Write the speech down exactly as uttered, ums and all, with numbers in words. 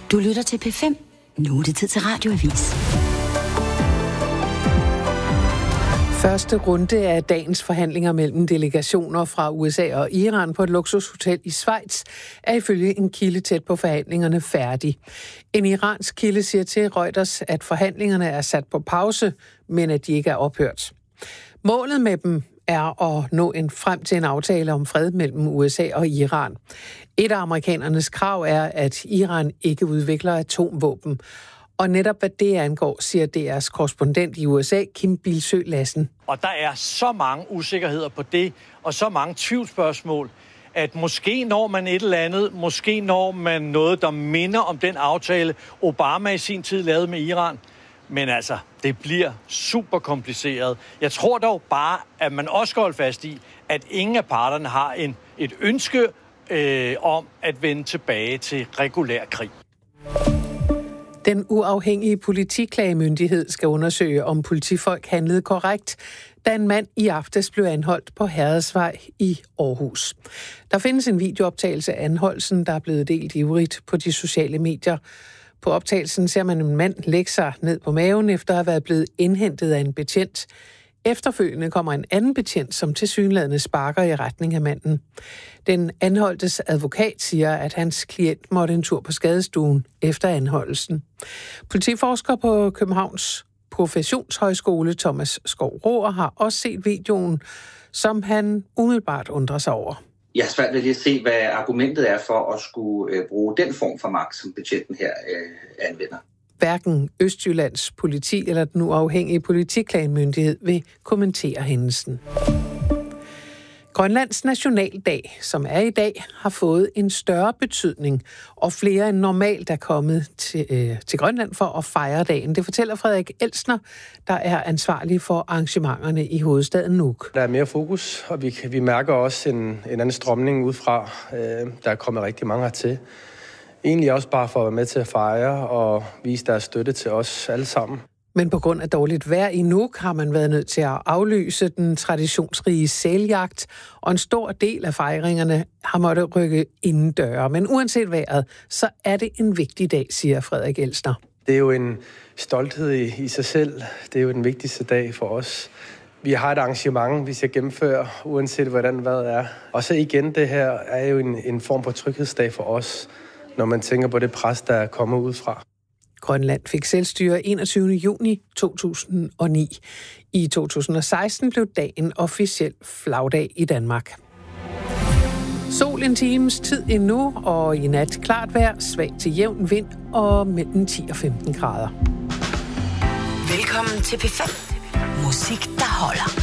Du lytter til P fem. Nu er det tid til radioavis. Første runde af dagens forhandlinger mellem delegationer fra U S A og Iran på et luksushotel i Schweiz er ifølge en kilde tæt på forhandlingerne færdig. En iransk kilde siger til Reuters, at forhandlingerne er sat på pause, men at de ikke er ophørt. Målet med dem er at nå en frem til en aftale om fred mellem U S A og Iran. Et af amerikanernes krav er, at Iran ikke udvikler atomvåben. Og netop hvad det angår, siger D R's korrespondent i U S A, Kim Bilsøe Lassen. Og der er så mange usikkerheder på det, og så mange tvivlsspørgsmål, at måske når man et eller andet, måske når man noget, der minder om den aftale, Obama i sin tid lavede med Iran. Men altså, det bliver super kompliceret. Jeg tror dog bare, at man også skal holde fast i, at ingen af parterne har en, et ønske øh, om at vende tilbage til regulær krig. Den uafhængige politiklagemyndighed skal undersøge, om politifolk handlede korrekt, da en mand i aftes blev anholdt på Herredsvej i Aarhus. Der findes en videooptagelse af anholdelsen, der er blevet delt ivrigt på de sociale medier. På optagelsen ser man en mand lægge sig ned på maven efter at have været blevet indhentet af en betjent. Efterfølgende kommer en anden betjent, som tilsyneladende sparker i retning af manden. Den anholdtes advokat siger, at hans klient måtte en tur på skadestuen efter anholdelsen. Politiforsker på Københavns Professionshøjskole, Thomas Skov-Roer, har også set videoen, som han umiddelbart undrer sig over. Jeg har svært ved lige at se, hvad argumentet er for at skulle øh, bruge den form for magt, som betjenten her øh, anvender. Hverken Østjyllands politi eller den uafhængige politiklagemyndighed vil kommentere hændelsen. Grønlands nationaldag, som er i dag, har fået en større betydning, og flere end normalt er kommet til, øh, til Grønland for at fejre dagen. Det fortæller Frederik Elsner, der er ansvarlig for arrangementerne i hovedstaden Nuuk. Der er mere fokus, og vi, vi mærker også en, en anden strømning udefra. Øh, der er kommet rigtig mange hertil. Egentlig også bare for at være med til at fejre og vise deres støtte til os alle sammen. Men på grund af dårligt vejr i Nuuk har man været nødt til at aflyse den traditionsrige sæljagt, og en stor del af fejringerne har måttet rykke indendøre. Men uanset vejret, så er det en vigtig dag, siger Frederik Elsner. Det er jo en stolthed i, i sig selv. Det er jo den vigtigste dag for os. Vi har et arrangement, vi skal gennemføre, uanset hvordan vejret er. Og så igen, det her er jo en, en form for tryghedsdag for os, når man tænker på det pres, der kommer udefra. Grønland fik selvstyre enogtyvende juni to tusind og ni. I to tusind og seksten blev dagen officiel flagdag i Danmark. Sol en times tid endnu, og i nat klart vejr, svag til jævn vind og mellem ti og femten grader. Velkommen til P fem. Musik, der holder.